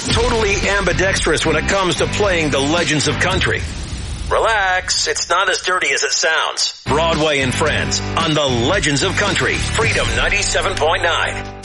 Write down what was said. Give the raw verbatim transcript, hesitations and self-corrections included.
Totally ambidextrous when it comes to playing the legends of country. Relax, it's not as dirty as it sounds. Broadway and Friends on the Legends of Country, Freedom ninety-seven point nine.